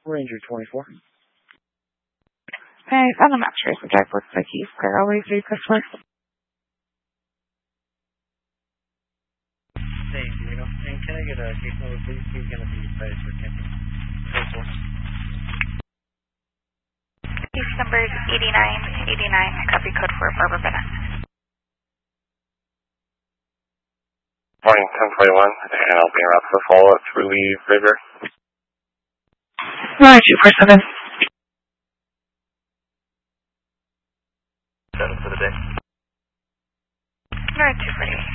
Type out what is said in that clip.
Ranger 24. Hey, on the map trace, the drive looks like he's clear all the way through Christmas. Hey, Reno, and can I get a case number, please? He's going to be cited for camping. Case number is 8989, copy code for Barbara Bennett. Morning, 1021, and I'll be around for follow-up to relieve River. 9247. 7 for the day. 9248.